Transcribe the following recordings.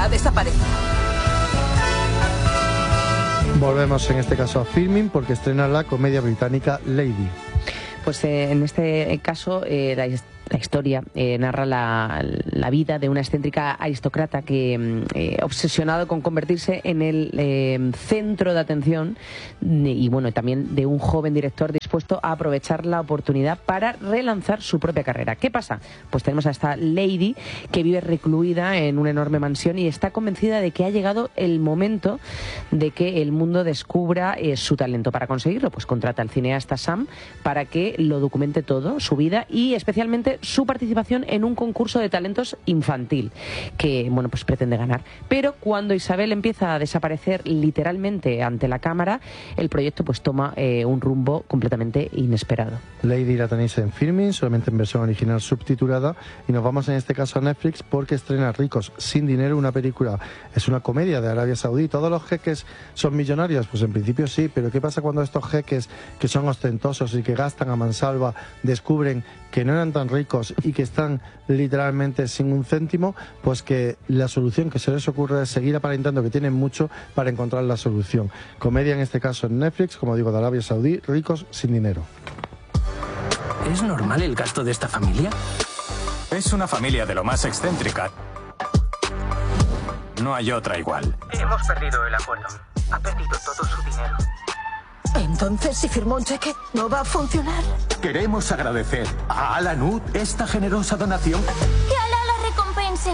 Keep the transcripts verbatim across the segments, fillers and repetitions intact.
ha desaparecido. Volvemos en este caso a Filmin porque estrena la comedia británica Lady. Pues eh, en este caso eh, la, la historia eh, narra la, la vida de una excéntrica aristócrata que, eh, obsesionado con convertirse en el eh, centro de atención y bueno, también de un joven director dispuesto a aprovechar la oportunidad para relanzar su propia carrera. ¿Qué pasa? Pues tenemos a esta Lady que vive recluida en una enorme mansión y está convencida de que ha llegado el momento de que el mundo descubra eh, su talento. Para conseguirlo, pues contrata al cineasta Sam para que lo documente todo, su vida y especialmente su participación en un concurso de talentos infantil que, bueno, pues pretende ganar. Pero cuando Isabel empieza a desaparecer literalmente ante la cámara, el proyecto pues toma eh, un rumbo completamente inesperado. Lady la tenéis en Filmin, solamente en versión original subtitulada, y nos vamos en este caso a Netflix porque estrena Ricos sin dinero, una película, es una comedia de Arabia Saudí. ¿Todos los jeques son millonarios? Pues en principio sí, pero ¿qué pasa cuando estos jeques que son ostentosos y que gastan a mansalva descubren que no eran tan ricos y que están literalmente sin un céntimo? Pues que la solución que se les ocurre es seguir aparentando que tienen mucho para encontrar la solución. Comedia en este caso en Netflix, como digo, de Arabia Saudí, Ricos sin dinero. ¿Es normal el gasto de esta familia? Es una familia de lo más excéntrica. No hay otra igual. Hemos perdido el acuerdo. Ha perdido todo su dinero. Entonces, si firmó un cheque, ¿no va a funcionar? Queremos agradecer a Alanud esta generosa donación. ¡Que Alá la recompense!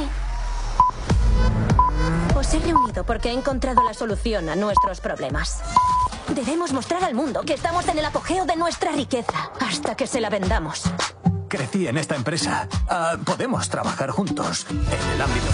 Os he reunido porque he encontrado la solución a nuestros problemas. Debemos mostrar al mundo que estamos en el apogeo de nuestra riqueza hasta que se la vendamos. Crecí en esta empresa. Uh, podemos trabajar juntos en el ámbito.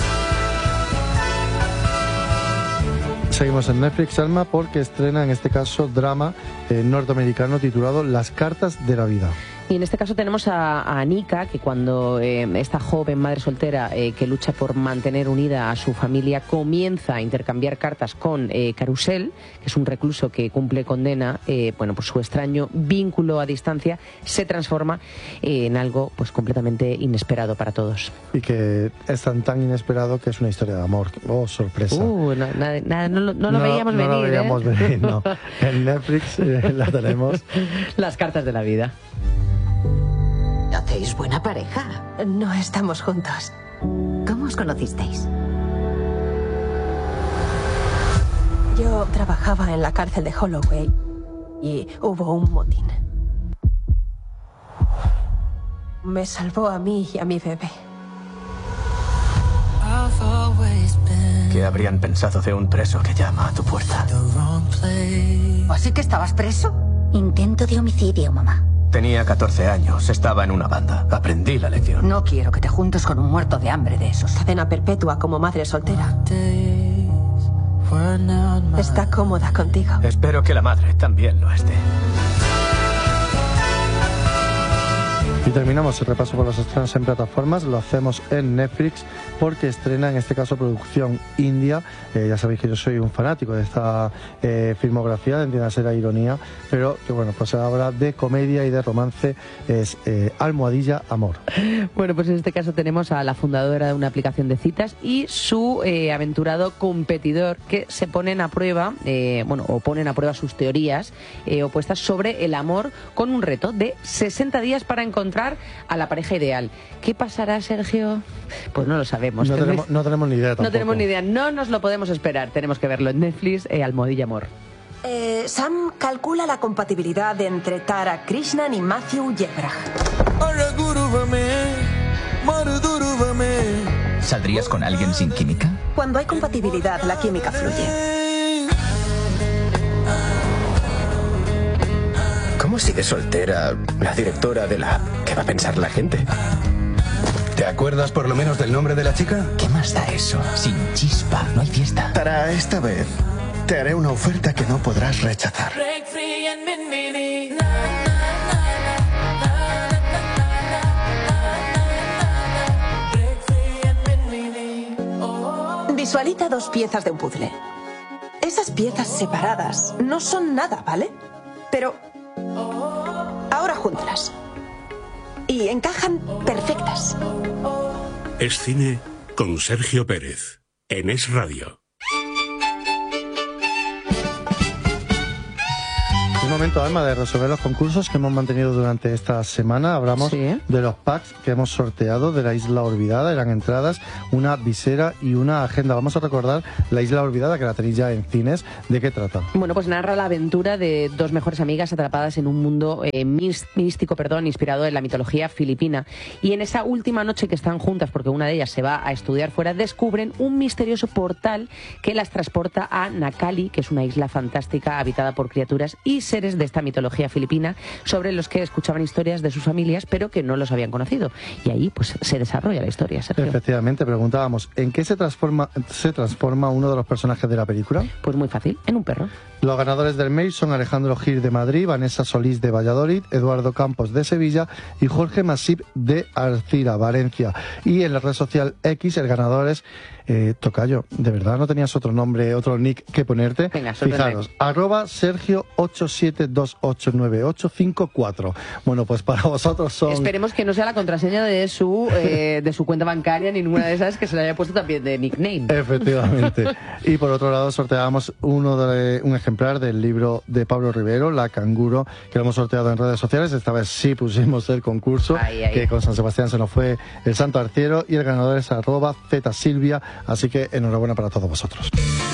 Seguimos en Netflix, Alma, porque estrena en este caso drama eh, norteamericano titulado Las cartas de la vida. Y en este caso tenemos a, a Anika, que cuando eh, esta joven madre soltera eh, que lucha por mantener unida a su familia comienza a intercambiar cartas con eh, Carusel, que es un recluso que cumple condena, eh, bueno, pues su extraño vínculo a distancia se transforma eh, en algo pues completamente inesperado para todos. Y que es tan tan inesperado que es una historia de amor. Oh, sorpresa. Uh, no, nada, nada, no, no, no lo veíamos no venir. No lo veíamos ¿eh? venir, no. En Netflix eh, la tenemos. Las cartas de la vida. ¿Hacéis buena pareja? No estamos juntos. ¿Cómo os conocisteis? Yo trabajaba en la cárcel de Holloway y hubo un motín. Me salvó a mí y a mi bebé. ¿Qué habrían pensado de un preso que llama a tu puerta? ¿Así que estabas preso? Intento de homicidio, mamá. Tenía catorce años, estaba en una banda. Aprendí la lección. No quiero que te juntes con un muerto de hambre de esos. Cadena perpetua como madre soltera. Está cómoda contigo. Espero que la madre también lo esté. Y terminamos el repaso por los estrenos en plataformas. Lo hacemos en Netflix porque estrena en este caso producción india. Eh, ya sabéis que yo soy un fanático de esta eh, filmografía, entiéndase la ironía, pero que bueno, pues habla de comedia y de romance. Es eh, Almohadilla Amor. Bueno, pues en este caso tenemos a la fundadora de una aplicación de citas y su eh, aventurado competidor que se ponen a prueba, eh, bueno, o ponen a prueba sus teorías eh, opuestas sobre el amor con un reto de sesenta días para encontrar a la pareja ideal. ¿Qué pasará, Sergio? Pues no lo sabemos. No tenemos, no tenemos ni idea tampoco. No tenemos ni idea, no nos lo podemos esperar. Tenemos que verlo en Netflix, eh, Almohadilla Amor. Eh, Sam calcula la compatibilidad entre Tara Krishnan y Matthew Yebrach. ¿Saldrías con alguien sin química? Cuando hay compatibilidad, la química fluye. ¿Cómo sigue soltera la directora de la app? ¿Qué va a pensar la gente? ¿Te acuerdas por lo menos del nombre de la chica? ¿Qué más da eso? Sin chispa, no hay fiesta. Tara, esta vez te haré una oferta que no podrás rechazar. Visualiza dos piezas de un puzzle. Esas piezas separadas no son nada, ¿vale? Pero ahora júntalas. Y encajan perfectas. Es cine con Sergio Pérez. en Es Radio. Es momento, Alma, de resolver los concursos que hemos mantenido durante esta semana. Hablamos ¿Sí? de los packs que hemos sorteado de la Isla Olvidada. Eran entradas, una visera y una agenda. Vamos a recordar la Isla Olvidada, que la tenéis ya en cines. ¿De qué trata? Bueno, pues narra la aventura de dos mejores amigas atrapadas en un mundo eh, místico, perdón, inspirado en la mitología filipina. Y en esa última noche que están juntas, porque una de ellas se va a estudiar fuera, descubren un misterioso portal que las transporta a Nakali, que es una isla fantástica habitada por criaturas y seres de esta mitología filipina, sobre los que escuchaban historias de sus familias, pero que no los habían conocido. Y ahí pues se desarrolla la historia, Sergio. Efectivamente, preguntábamos, ¿en qué se transforma, se transforma uno de los personajes de la película? Pues muy fácil, en un perro. Los ganadores del mail son Alejandro Gil de Madrid, Vanessa Solís de Valladolid, Eduardo Campos de Sevilla y Jorge Masip de Alcira, Valencia. Y en la red social X el ganador es eh, Tocayo. ¿De verdad no tenías otro nombre, otro nick que ponerte? Venga, fijaros, arroba Sergio ocho siete dos ocho nueve ocho cinco cuatro. Bueno, pues para vosotros son... Esperemos que no sea la contraseña de su eh, de su cuenta bancaria ni ninguna de esas que se le haya puesto también de nickname. Efectivamente. Y por otro lado sorteamos uno de, un ejemplar del libro de Pablo Rivero, La Canguro, que lo hemos sorteado en redes sociales. Esta vez sí pusimos el concurso, ay, ay. que con San Sebastián se nos fue el santo arciero, y el ganador es arroba Z Silvia, así que enhorabuena para todos vosotros.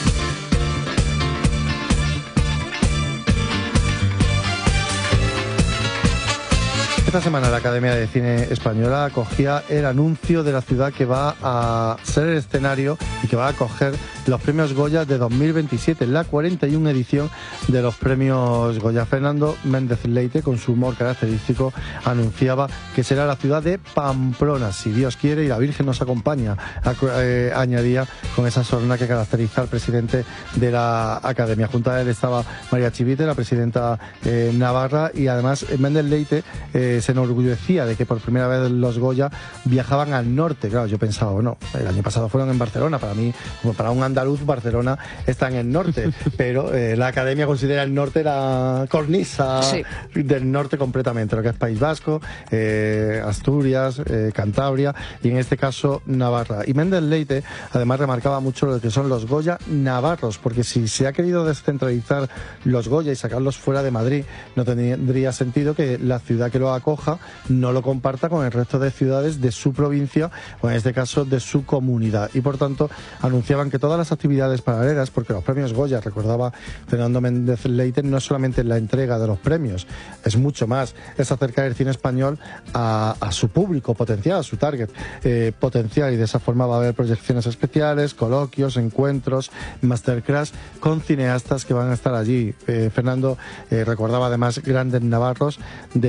Esta semana la Academia de Cine Española acogía el anuncio de la ciudad que va a ser el escenario y que va a acoger los premios Goya de dos mil veintisiete, la cuarenta y una edición de los premios Goya. Fernando Méndez Leite, con su humor característico, anunciaba que será la ciudad de Pamplona, si Dios quiere y la Virgen nos acompaña, eh, añadía con esa sorna que caracteriza al presidente de la Academia. Junto a él estaba María Chivite, la presidenta eh, navarra, y además Méndez Leite eh, se enorgullecía de que por primera vez los Goya viajaban al norte. Claro, yo pensaba, bueno, el año pasado fueron en Barcelona, para mí, como para un andaluz, Barcelona está en el norte, pero eh, la Academia considera el norte la cornisa sí. del norte completamente, lo que es País Vasco, eh, Asturias, eh, Cantabria y en este caso Navarra. Y Méndez Leite además remarcaba mucho lo que son los Goya navarros, porque si se ha querido descentralizar los Goya y sacarlos fuera de Madrid, no tendría sentido que la ciudad que lo acoja no lo comparta con el resto de ciudades de su provincia o en este caso de su comunidad. Y por tanto anunciaban que todas las actividades paralelas, porque los premios Goya, recordaba Fernando Méndez Leite, no es solamente la entrega de los premios, es mucho más, es acercar el cine español a, a su público potencial, a su target eh, potencial, y de esa forma va a haber proyecciones especiales, coloquios, encuentros, masterclass con cineastas que van a estar allí. Eh, Fernando eh, recordaba además grandes navarros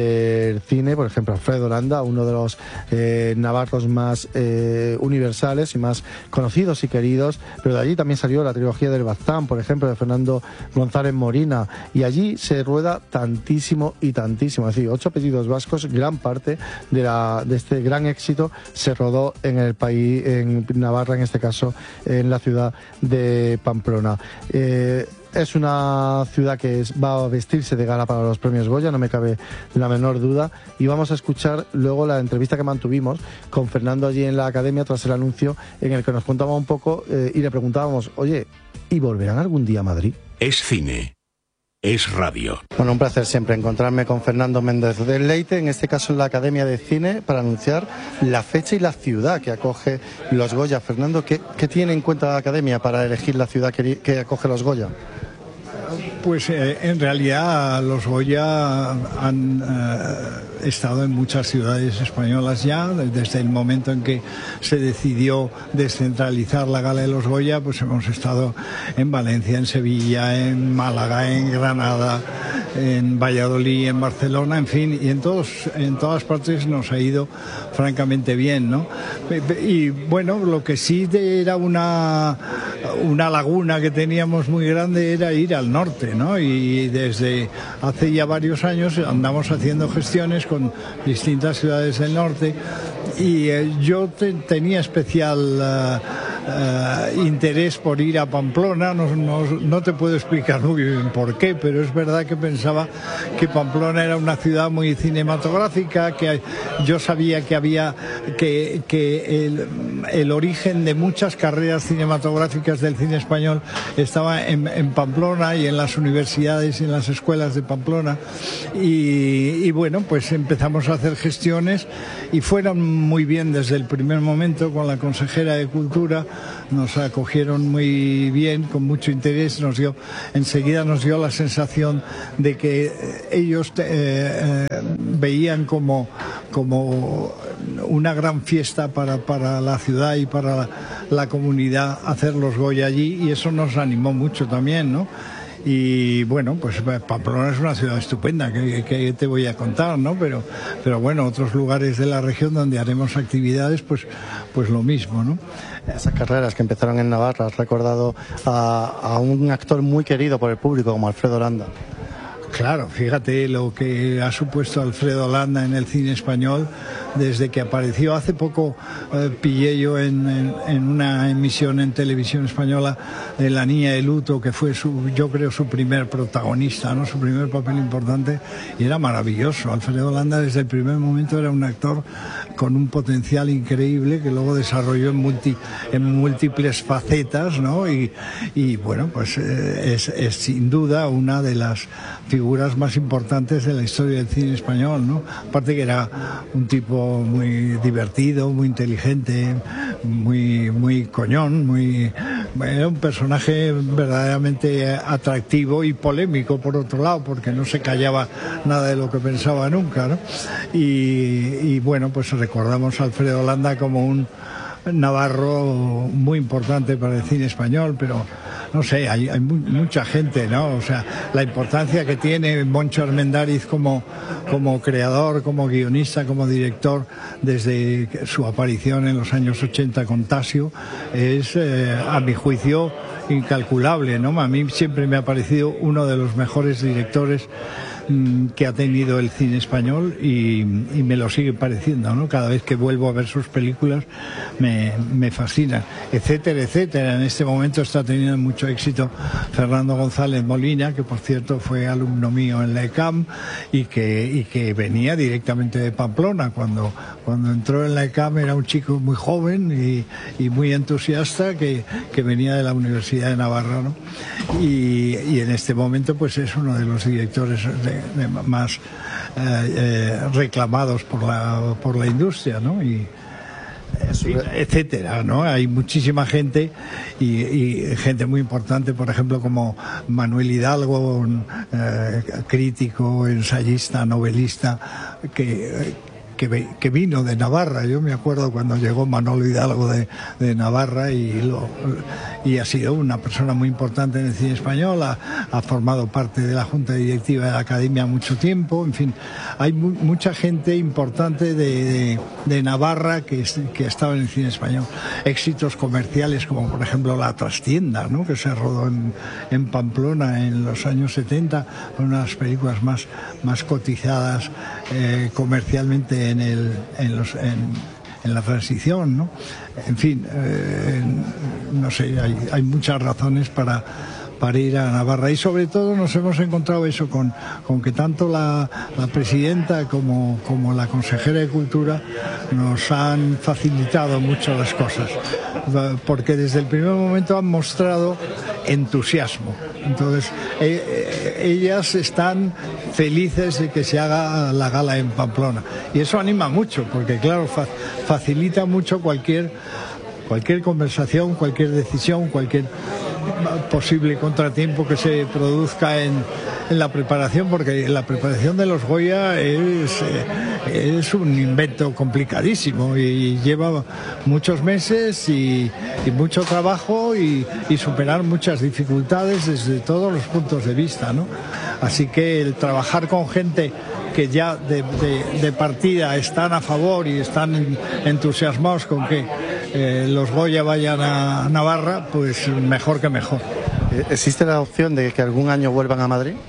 del cine, por ejemplo Alfredo Landa, uno de los eh, navarros más eh, universales y más conocidos y queridos, pero de allí también salió la trilogía del Baztán, por ejemplo, de Fernando González Morina, y allí se rueda tantísimo y tantísimo, es decir, ocho apellidos vascos, gran parte de, la, de este gran éxito se rodó en el país, en Navarra, en este caso en la ciudad de Pamplona. Eh, Es una ciudad que es, va a vestirse de gala para los premios Goya, no me cabe la menor duda, y vamos a escuchar luego la entrevista que mantuvimos con Fernando allí en la Academia tras el anuncio, en el que nos contaba un poco eh, y le preguntábamos, oye, ¿y volverán algún día a Madrid? Es cine, es radio. Bueno, un placer siempre encontrarme con Fernando Méndez Leite, en este caso en la Academia de Cine, para anunciar la fecha y la ciudad que acoge los Goya. Fernando, ¿qué, qué tiene en cuenta la Academia para elegir la ciudad que, que acoge los Goya? Pues eh, en realidad los Goya han eh, estado en muchas ciudades españolas ya, desde el momento en que se decidió descentralizar la gala de los Goya, pues hemos estado en Valencia, en Sevilla, en Málaga, en Granada, en Valladolid, en Barcelona, en fin, y en todos, en todas partes nos ha ido francamente bien, ¿no? Y bueno, lo que sí era una, una laguna que teníamos muy grande era ir al norte, ¿no? Y desde hace ya varios años andamos haciendo gestiones con distintas ciudades del norte, y eh, yo te, tenía especial uh, uh, interés por ir a Pamplona. No, no, no te puedo explicar muy bien por qué, pero es verdad que pensaba que Pamplona era una ciudad muy cinematográfica, que yo sabía que había que, que el, el origen de muchas carreras cinematográficas del cine español estaba en, en Pamplona y en las universidades y en las escuelas de Pamplona, y, y bueno, pues empezamos a hacer gestiones y fueron muy bien desde el primer momento. Con la consejera de Cultura nos acogieron muy bien, con mucho interés. Nos dio, enseguida nos dio la sensación de que ellos eh, eh, veían como, como una gran fiesta para, para la ciudad y para la, la comunidad hacer los Goya allí, y eso nos animó mucho también, ¿no? Y bueno, pues Pamplona es una ciudad estupenda, que, que te voy a contar, ¿no? Pero, pero bueno, otros lugares de la región donde haremos actividades, pues, pues lo mismo, ¿no? Esas carreras que empezaron en Navarra, has recordado a, a un actor muy querido por el público como Alfredo Landa. Claro, fíjate lo que ha supuesto Alfredo Landa en el cine español desde que apareció. Hace poco eh, pillé yo en, en, en una emisión en televisión española de La niña de luto, que fue su, yo creo su primer protagonista, ¿no? Su primer papel importante, y era maravilloso. Alfredo Landa desde el primer momento era un actor con un potencial increíble que luego desarrolló en, multi, en múltiples facetas, ¿no? Y, y bueno, pues eh, es, es sin duda una de las figuras más importantes de la historia del cine español, ¿no? Aparte que era un tipo muy divertido, muy inteligente, muy, muy coñón, muy, era un personaje verdaderamente atractivo y polémico, por otro lado, porque no se callaba nada de lo que pensaba nunca, ¿no? Y, y bueno, pues recordamos a Alfredo Landa como un navarro muy importante para el cine español, pero no sé, hay, hay muy, mucha gente, ¿no? O sea, la importancia que tiene Moncho Armendáriz como, como creador, como guionista, como director, desde su aparición en los años ochenta con Tasio, es, eh, a mi juicio, incalculable, ¿no? A mí siempre me ha parecido uno de los mejores directores que ha tenido el cine español, y, y me lo sigue pareciendo, ¿no? Cada vez que vuelvo a ver sus películas me, me fascinan, etcétera, etcétera. En este momento está teniendo mucho éxito Fernando González Molina, que por cierto fue alumno mío en la E C A M y que, y que venía directamente de Pamplona. Cuando, cuando entró en la E C A M era un chico muy joven y, y muy entusiasta que, que venía de la Universidad de Navarra, ¿no? Y, y en este momento pues es uno de los directores de De más eh, eh, reclamados por la por la industria, ¿no? Y etcétera, ¿no? Hay muchísima gente y, y gente muy importante, por ejemplo, como Manuel Hidalgo, un eh, crítico, ensayista, novelista, que Que, que vino de Navarra. Yo me acuerdo cuando llegó Manolo Hidalgo de, de Navarra, y, lo, y ha sido una persona muy importante en el cine español, ha, ha formado parte de la Junta Directiva de la Academia mucho tiempo. En fin, hay mu mucha gente importante de, de, de Navarra que, que ha estado en el cine español. Éxitos comerciales como por ejemplo La Trastienda, ¿no? Que se rodó en, en Pamplona en los años setenta, una de las películas más, más cotizadas eh, comercialmente en, el, en, los, en, en la transición, ¿no? En fin, eh, no sé, hay, hay muchas razones para, para ir a Navarra, y sobre todo nos hemos encontrado eso con, con que tanto la, la presidenta como, como la consejera de Cultura nos han facilitado mucho las cosas, porque desde el primer momento han mostrado entusiasmo. Entonces eh, ellas están felices de que se haga la gala en Pamplona, y eso anima mucho, porque claro, fa facilita mucho cualquier cualquier conversación, cualquier decisión, cualquier posible contratiempo que se produzca en, en la preparación, porque la preparación de los Goya es, es un invento complicadísimo y lleva muchos meses y, y mucho trabajo y, y superar muchas dificultades desde todos los puntos de vista, ¿no? Así que el trabajar con gente que ya de, de, de partida están a favor y están entusiasmados con que eh, los Goya vayan a Navarra, pues mejor que mejor. ¿Existe la opción de que algún año vuelvan a Madrid?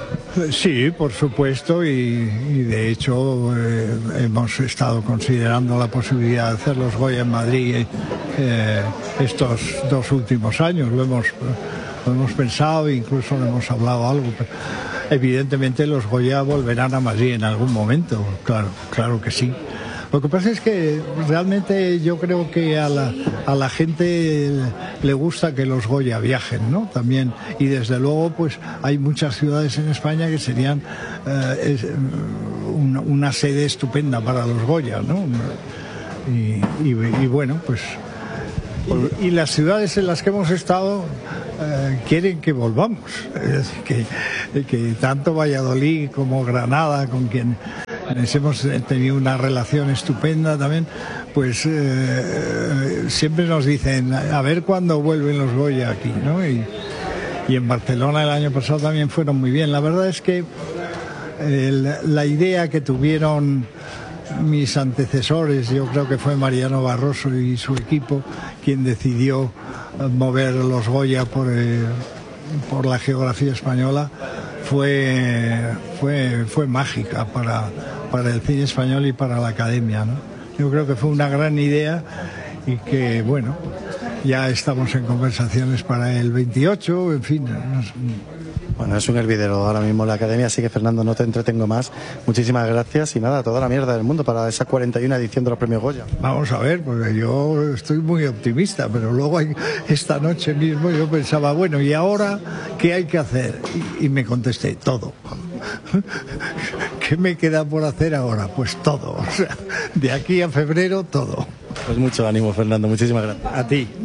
Sí, por supuesto, y, y de hecho eh, hemos estado considerando la posibilidad de hacer los Goya en Madrid eh, estos dos últimos años. Lo hemos, lo hemos pensado, incluso lo hemos hablado algo. Pero evidentemente los Goya volverán a Madrid en algún momento, claro, claro que sí. Lo que pasa es que realmente yo creo que a la, a la gente le gusta que los Goya viajen, ¿no? También, y desde luego pues hay muchas ciudades en España que serían eh, es, una, una sede estupenda para los Goya, ¿no? Y, y, y bueno, pues y, y las ciudades en las que hemos estado eh, quieren que volvamos, es decir, que, que tanto Valladolid como Granada, con quien hemos tenido una relación estupenda también, pues eh, siempre nos dicen a ver cuándo vuelven los Goya aquí, ¿no? Y, y en Barcelona el año pasado también fueron muy bien. La verdad es que eh, la idea que tuvieron mis antecesores, yo creo que fue Mariano Barroso y su equipo quien decidió mover los Goya por, eh, por la geografía española, fue, fue, fue mágica para, para el cine español y para la academia, ¿no? Yo creo que fue una gran idea y que, bueno, ya estamos en conversaciones para el veintiocho, en fin. No sé. Bueno, es un hervidero ahora mismo la academia, así que Fernando, no te entretengo más. Muchísimas gracias y nada, toda la mierda del mundo para esa cuarenta y una edición de los premios Goya. Vamos a ver, porque yo estoy muy optimista, pero luego hay, esta noche mismo yo pensaba, bueno, ¿y ahora qué hay que hacer? Y, y me contesté, todo. ¿Qué me queda por hacer ahora? Pues todo. O sea, de aquí a febrero, todo. Pues mucho ánimo, Fernando, muchísimas gracias. A ti.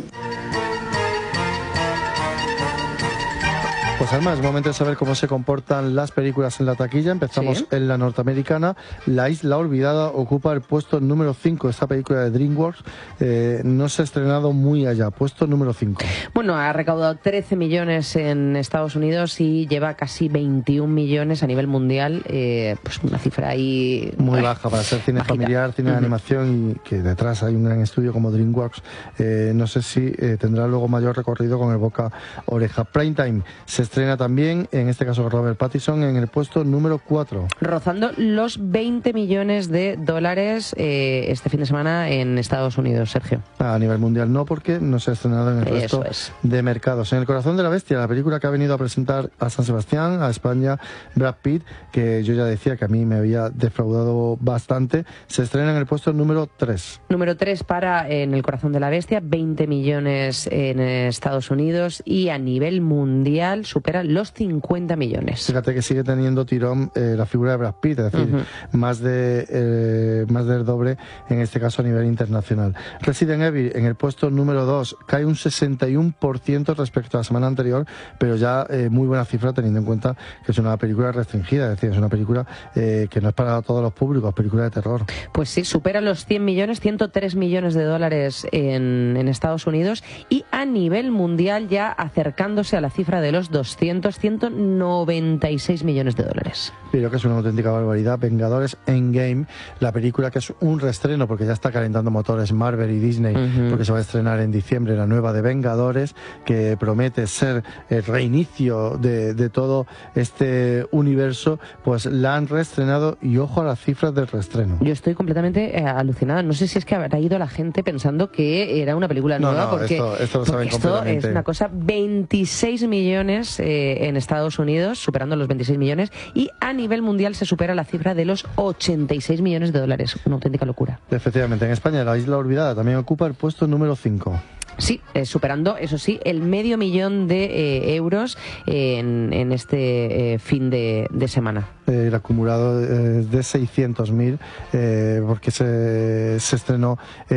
Pues Alma, es momento de saber cómo se comportan las películas en la taquilla. Empezamos ¿Sí? en la norteamericana. La Isla Olvidada ocupa el puesto número cinco. Esta película de DreamWorks eh, no se ha estrenado muy allá. Puesto número cinco. Bueno, ha recaudado trece millones en Estados Unidos y lleva casi veintiún millones a nivel mundial. Eh, pues una cifra ahí... Muy baja para ser cine bajita. Familiar, cine uh-huh. de animación, y que detrás hay un gran estudio como DreamWorks. Eh, no sé si eh, tendrá luego mayor recorrido con el boca oreja. Primetime se estrena también, en este caso Robert Pattinson, en el puesto número cuatro. Rozando los veinte millones de dólares eh, este fin de semana en Estados Unidos, Sergio. A nivel mundial no, porque no se ha estrenado en el resto es. de mercados. En El corazón de la bestia, la película que ha venido a presentar a San Sebastián, a España, Brad Pitt, que yo ya decía que a mí me había defraudado bastante, se estrena en el puesto número tres. Número tres para En el corazón de la bestia, veinte millones en Estados Unidos, y a nivel mundial supera los cincuenta millones. Fíjate que sigue teniendo tirón eh, la figura de Brad Pitt, es decir, uh-huh. más de eh, más del doble en este caso a nivel internacional. Resident Evil en el puesto número dos cae un sesenta y uno por ciento respecto a la semana anterior, pero ya eh, muy buena cifra teniendo en cuenta que es una película restringida, es decir, es una película eh, que no es para todos los públicos, película de terror. Pues sí, supera los cien millones, ciento tres millones de dólares en, en Estados Unidos, y a nivel mundial ya acercándose a la cifra de los doscientos, ciento noventa y seis millones de dólares. Pero que es una auténtica barbaridad. Vengadores Endgame, la película que es un reestreno porque ya está calentando motores Marvel y Disney, uh-huh. porque se va a estrenar en diciembre la nueva de Vengadores, que promete ser el reinicio de, de todo este universo, pues la han reestrenado, y ojo a las cifras del reestreno. Yo estoy completamente eh, alucinada. No sé si es que habrá ido la gente pensando que era una película nueva, no, no, porque esto, esto, lo saben esto es una cosa. Veintiséis millones eh, en Estados Unidos, superando los veintiséis millones, y a nivel mundial se supera la cifra de los ochenta y seis millones de dólares. Una auténtica locura. Efectivamente, en España La Isla Olvidada también ocupa el puesto número cinco. Sí, eh, superando, eso sí, el medio millón de eh, euros eh, en, en este eh, fin de, de semana. Eh, el acumulado eh, de seiscientos mil, eh, porque se, se estrenó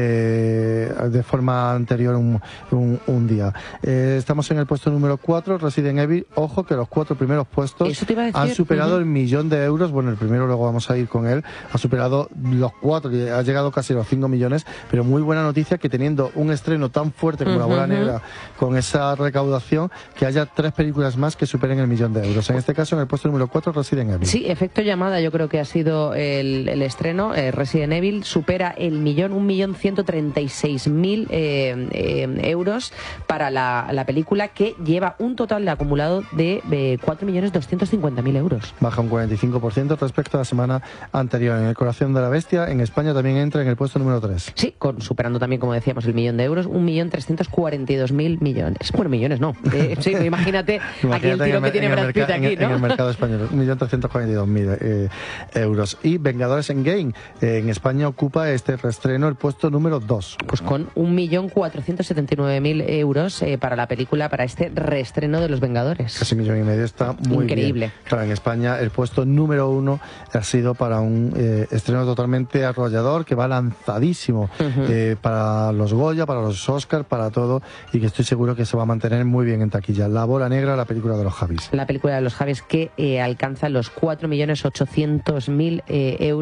eh, de forma anterior un, un, un día. Eh, estamos en el puesto número cuatro, Resident Evil. Ojo que los cuatro primeros puestos Eso te iba a decir. han superado uh-huh. el millón de euros. Bueno, el primero luego vamos a ir con él. Ha superado los cuatro, ha llegado casi a los cinco millones, pero muy buena noticia que teniendo un estreno tan fuerte fuerte como Uh-huh. La Bola Negra, con esa recaudación, que haya tres películas más que superen el millón de euros. En este caso, en el puesto número cuatro, Resident Evil. Sí, efecto llamada, yo creo que ha sido el, el estreno. eh, Resident Evil supera el millón, un millón ciento treinta y seis mil eh, eh, euros para la, la película, que lleva un total de acumulado de eh, cuatro millones doscientos cincuenta mil euros. Baja un cuarenta y cinco por ciento respecto a la semana anterior. En El Corazón de la Bestia, en España, también entra en el puesto número tres. Sí, con, superando también, como decíamos, el millón de euros, un millón trescientos cuarenta y dos mil millones. Bueno, millones no. Eh, sí, imagínate, Imagínate aquí el tiro en que tiene Brad Pitt aquí, en, ¿no? en el mercado español, un millón trescientos cuarenta y dos mil eh, euros. Y Vengadores Endgame, eh, en España ocupa este reestreno el puesto número dos. Pues con un millón cuatrocientos setenta y nueve mil euros eh, para la película, para este reestreno de Los Vengadores. Casi millón y medio, está muy increíble. bien. Claro, en España el puesto número uno ha sido para un eh, estreno totalmente arrollador, que va lanzadísimo uh-huh. eh, para los Goya, para los Oscars, para todo, y que estoy seguro que se va a mantener muy bien en taquilla. La Bola Negra, la película de los Javis. La película de los Javis, que eh, alcanza los cuatro millones ochocientos mil euros.